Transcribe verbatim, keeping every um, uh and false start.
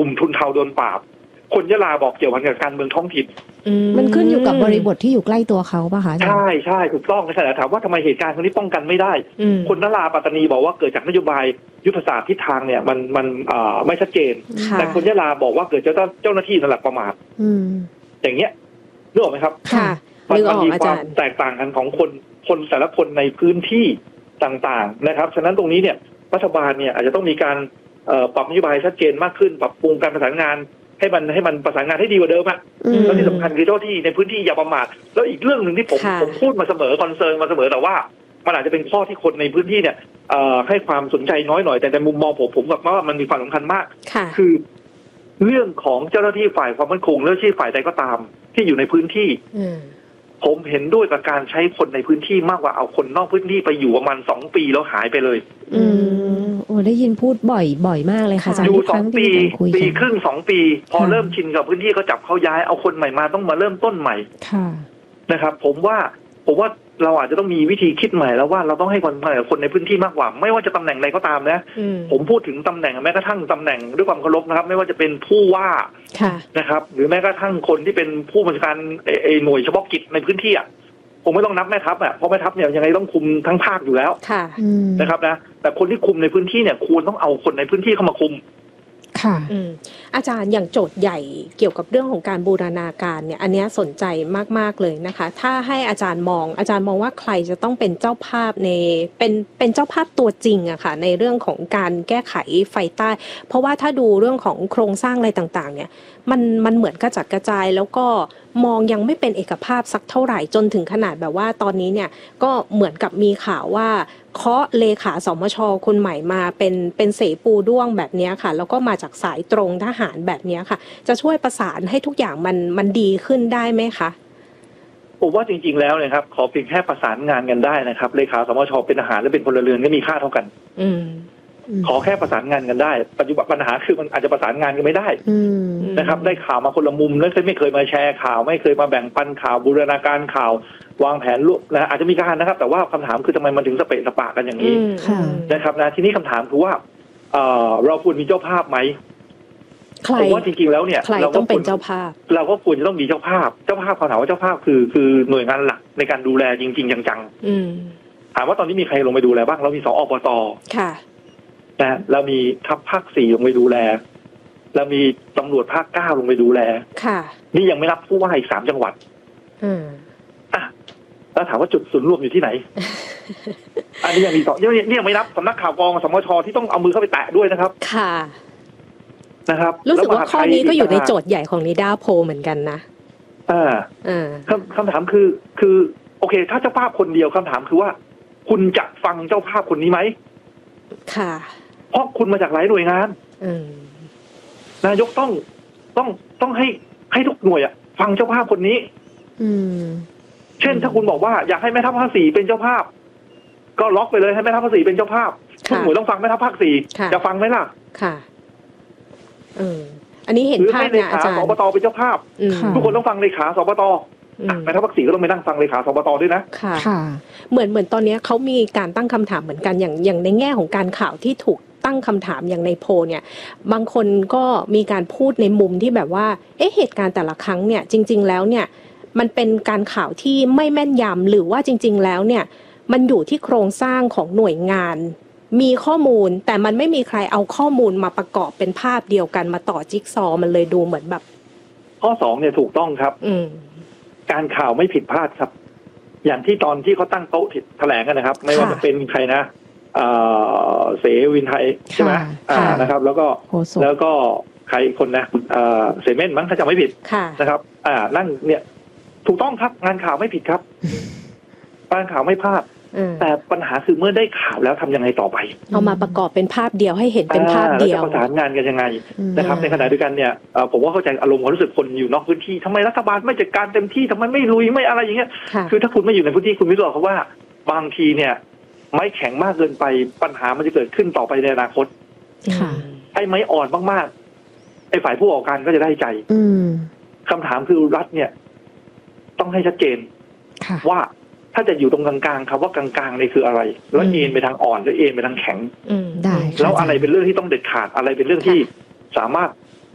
นุ่มทุนเทาโดนปราบคนยะลาบอกเกี่ยวพันกับการเมืองท้องถิ่นมันขึ้นอยู่กับบริบทที่อยู่ใกล้ตัวเขาป่ะคะใช่ใช่ถูกต้องแต่ถามว่าทำไมเหตุการณ์ครั้งนี้ป้องกันไม่ได้คนยะลาปัตตานีบอกว่าเกิดจากนโยบายยุทธศาสตร์ทิศทางเนี่ยมันมันไม่ชัดเจนแต่คนยะลาบอกว่าเกิดจากเจ้าหน้าที่นั่นแหละประมาทอย่างเงี้ยนึกออกไหมครับค่ะมันมีความแตกต่างกันของคนคนแต่ละคนในพื้นที่ต่างๆนะครับฉะนั้นตรงนี้เนี่ยรัฐบาลเนี่ยอาจจะต้องมีการปรับนโยบายชัดเจนมากขึ้นปรับปรุงการประสานงานให้มันให้มันประสานงานให้ดีกว่าเดิมอะแล้วที่สำคัญคือเจ้าที่ในพื้นที่อย่าประมาทแล้วอีกเรื่องหนึ่งที่ผมผมพูดมาเสมอคอนเซิร์นมาเสมอแต่ว่ามันอาจจะเป็นข้อที่คนในพื้นที่เนี่ยให้ความสนใจน้อยหน่อยแต่ในมุมมองผมผมกับว่ามันมีความสำคัญมากคือเรื่องของเจ้าหน้าที่ฝ่ายความมั่นคงและที่ฝ่ายใดก็ตามที่อยู่ในพื้นที่ผมเห็นด้วยกับการใช้คนในพื้นที่มากกว่าเอาคนนอกพื้นที่ไปอยู่ประมาณสองปีแล้วหายไปเลยอืมโอ้ได้ยินพูดบ่อยบ่อยมากเลยค่ะอยู่สองปีปีครึ่งสองปีพอเริ่มชินกับพื้นที่เขาจับเขาย้ายเอาคนใหม่มาต้องมาเริ่มต้นใหม่นะครับผมว่าผมว่าเราอาจจะต้องมีวิธีคิดใหม่แล้วว่าเราต้องให้คนคนในพื้นที่มากกว่าไม่ว่าจะตำแหน่งใดก็ตามนะผมพูดถึงตำแหน่งแม้กระทั่งตำแหน่งด้วยความเคารพนะครับไม่ว่าจะเป็นผู้ว่านะครับหรือแม้กระทั่งคนที่เป็นผู้บัญชาการหน่วยเฉพาะกิจในพื้นที่อ่ะผมไม่ต้องนับแม่ทัพอ่ะเพราะแม่ทัพเนี่ยยังไงต้องคุมทั้งภาคอยู่แล้วนะครับนะแต่คนที่คุมในพื้นที่เนี่ยควรต้องเอาคนในพื้นที่เข้ามาคุมค่ะอาจารย์อย่างโจทย์ใหญ่เกี่ยวกับเรื่องของการบูรณาการเนี่ยอันนี้สนใจมากๆเลยนะคะถ้าให้อาจารย์มองอาจารย์มองว่าใครจะต้องเป็นเจ้าภาพในเป็นเป็นเจ้าภาพตัวจริงอะค่ะในเรื่องของการแก้ไขไฟใต้เพราะว่าถ้าดูเรื่องของโครงสร้างอะไรต่างๆเนี่ยมันมันเหมือนกระจัดกระจายแล้วก็มองยังไม่เป็นเอกภาพสักเท่าไหร่จนถึงขนาดแบบว่าตอนนี้เนี่ยก็เหมือนกับมีข่าวว่าเคาะเลขาสมชคนใหม่มาเป็นเป็นเสปูด้วงแบบนี้ค่ะแล้วก็มาจากสายตรงทหารแบบนี้ค่ะจะช่วยประสานให้ทุกอย่างมันมันดีขึ้นได้ไหมคะผมว่าจริงๆแล้วเนี่ยครับขอเพียงแค่ประสานงานกันได้นะครับเลขาสมชเป็นทหารและเป็นพลเรือนก็มีค่าเท่ากันอืขอแค่ประสานงานกันได้ปัจจุบันปัญหาคือมันอาจจะประสานงานกันไม่ได้นะครับได้ข่าวมาคนละมุมแล้วไม่เคยมาแชร์ข่าวไม่เคยมาแบ่งปันข่าวบูรณาการข่าววางแผนลุกนะอาจจะมีการนะครับแต่ว่าคำถามคือทำไมมันถึงสเปะสปะกันอย่างนี้นะครับนะทีนี้คำถามคือว่าเราควรมีเจ้าภาพไหมผมว่าจริงๆแล้วเนี่ยเราต้องเป็นเจ้าภาพเราก็ควรจะต้องมีเจ้าภาพเจ้าภาพคำถามว่าเจ้าภาพคือคือหน่วยงานหลักในการดูแลจริงๆจังๆถามว่าตอนนี้มีใครลงไปดูแลบ้างเรามีสอปตค่ะนะเรามีทัพภาคสี่ลงไปดูแลเรามีตำรวจภาคเก้าลงไปดูแลค่ะนี่ยังไม่นับผู้ว่าอีกสามจังหวัดอืมอ่ะแล้วถามว่าจุดศูนย์รวมอยู่ที่ไหน อันนี้ยังมีสองเนี่ยไม่นับสำนักข่าวกองสมชที่ต้องเอามือเข้าไปแตะด้วยนะครับค่ะนะครับรู้สึกว่าข้อนี้ก็อยู่ในโจทย์ใหญ่ของนิด้าโพเหมือนกันนะอ่าอ่าคำคำถามคือคือโอเคถ้าเจ้าภาพคนเดียวคำถามคือว่าคุณจะฟังเจ้าภาพคนนี้ไหมค่ะเพราะคุณมาจากหลายหน่วยงานนายกต้องต้องต้องให้ให้ทุกหน่วยอ่ะฟังเจ้าภาพคนนี้เช่นถ้าคุณบอกว่าอยากให้แม่ทัพภาคสี่เป็นเจ้าภาพก็ล็อกไปเลยให้แม่ทัพภาคสี่เป็นเจ้าภาพทุกหน่วยต้องฟังแม่ทัพภาคสี่จะฟังไหมล่ะค่ะเอออันนี้เห็นภาพเนี่ยอาจารย์สบตเป็นเจ้าภาพทุกคนต้องฟังเลขาสบตแม่ทัพภาคสี่ก็ต้องไปนั่งฟังเลขาสบตด้วยนะค่ะเหมือนเหมือนตอนนี้เขามีการตั้งคำถามเหมือนกันอย่างอย่างในแง่ของการข่าวที่ถูกตั้งคำถามอย่างในโพลเนี่ยบางคนก็มีการพูดในมุมที่แบบว่าเอ๊ะเหตุการณ์แต่ละครั้งเนี่ยจริงๆแล้วเนี่ยมันเป็นการข่าวที่ไม่แม่นยำหรือว่าจริงๆแล้วเนี่ยมันอยู่ที่โครงสร้างของหน่วยงานมีข้อมูลแต่มันไม่มีใครเอาข้อมูลมาประกอบเป็นภาพเดียวกันมาต่อจิ๊กซอว์มันเลยดูเหมือนแบบข้อสองเนี่ยถูกต้องครับการข่าวไม่ผิดพลาดครับอย่างที่ตอนที่เขาตั้งโต๊ะแถลงกันนะครับไม่ว่าจะเป็นใครนะเสวินไทยใช่ไหมนะครับแล้วก็แล้วก็ใครคนนะเสเม่นมั้งถ้าจำไม่ผิดนะครับอ่านั่งเนี่ยถูกต้องครับงานข่าวไม่ผิดครับงานข่าวไม่พลาดแต่ปัญหาคือเมื่อได้ข่าวแล้วทำยังไงต่อไปเอามาประกอบเป็นภาพเดียวให้เห็นเป็นภาพเดียวจะประสานงานกันยังไงนะครับในขณะเดียวกันเนี่ยผมว่าเข้าใจอารมณ์ความรู้สึกคนอยู่นอกพื้นที่ทำไมรัฐบาลไม่จัดการเต็มที่ทำไมไม่ลุยไม่อะไรอย่างเงี้ยคือถ้าคุณไม่อยู่ในพื้นที่คุณไม่รู้หรอกว่าบางทีเนี่ยไม้แข็งมากเกินไปปัญหามันจะเกิดขึ้นต่อไปในอนาคตไอ้ไม้อ่อนมากๆไอ้ฝ่ายผู้ก่อการก็จะได้ใจคำถามคือรัฐเนี่ยต้องให้ชัดเจนว่าถ้าจะอยู่ตรงกลางๆครับว่ากลางๆนี่คืออะไรแล้วเอ็นไปทางอ่อนหรือเอ็นไปทางแข็งได้แล้วอะไรเป็นเรื่องที่ต้องเด็ดขาดอะไรเป็นเรื่องที่สามารถ